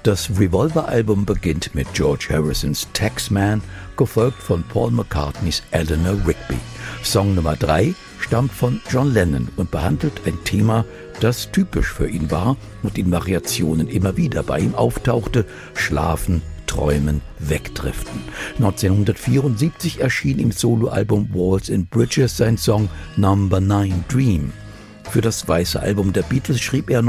Das Revolver-Album beginnt mit George Harrisons Taxman, gefolgt von Paul McCartneys Eleanor Rigby. Song Nummer 3 stammt von John Lennon und behandelt ein Thema, das typisch für ihn war und in Variationen immer wieder bei ihm auftauchte: Schlafen, Träumen, Wegdriften. 1974 erschien im Soloalbum Walls and Bridges sein Song Number 9 Dream. Für das weiße Album der Beatles schrieb er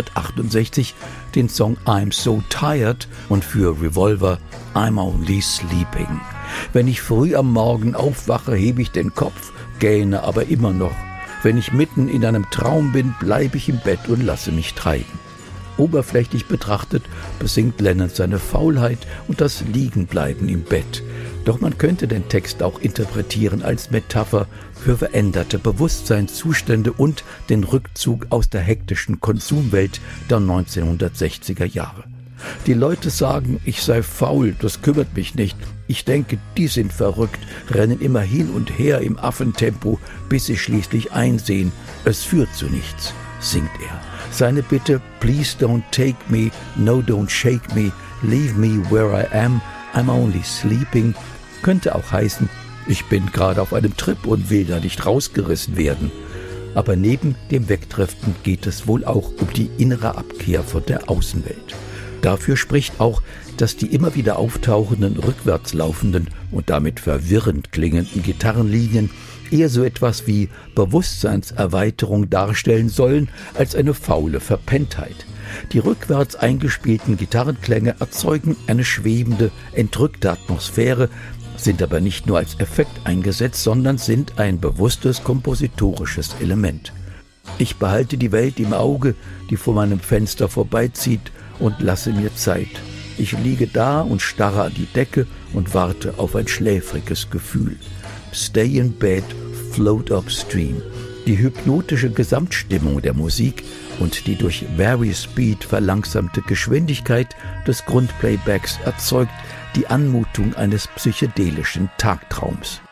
1968 den Song I'm So Tired und für Revolver I'm Only Sleeping. Wenn ich früh am Morgen aufwache, hebe ich den Kopf, gähne aber immer noch. Wenn ich mitten in einem Traum bin, bleibe ich im Bett und lasse mich treiben. Oberflächlich betrachtet besingt Lennon seine Faulheit und das Liegenbleiben im Bett. Doch man könnte den Text auch interpretieren als Metapher für veränderte Bewusstseinszustände und den Rückzug aus der hektischen Konsumwelt der 1960er Jahre. Die Leute sagen, ich sei faul, das kümmert mich nicht. Ich denke, die sind verrückt, rennen immer hin und her im Affentempo, bis sie schließlich einsehen, es führt zu nichts, singt er. Seine Bitte, please don't take me, no don't shake me, leave me where I am, I'm only sleeping, könnte auch heißen, ich bin gerade auf einem Trip und will da nicht rausgerissen werden. Aber neben dem Wegdriften geht es wohl auch um die innere Abkehr von der Außenwelt. Dafür spricht auch, dass die immer wieder auftauchenden, rückwärts laufenden und damit verwirrend klingenden Gitarrenlinien eher so etwas wie Bewusstseinserweiterung darstellen sollen, als eine faule Verpenntheit. Die rückwärts eingespielten Gitarrenklänge erzeugen eine schwebende, entrückte Atmosphäre, sind aber nicht nur als Effekt eingesetzt, sondern sind ein bewusstes kompositorisches Element. Ich behalte die Welt im Auge, die vor meinem Fenster vorbeizieht, und lasse mir Zeit. Ich liege da und starre an die Decke und warte auf ein schläfriges Gefühl. Stay in bed, float upstream. Die hypnotische Gesamtstimmung der Musik und die durch Vari Speed verlangsamte Geschwindigkeit des Grundplaybacks erzeugt die Anmutung eines psychedelischen Tagtraums.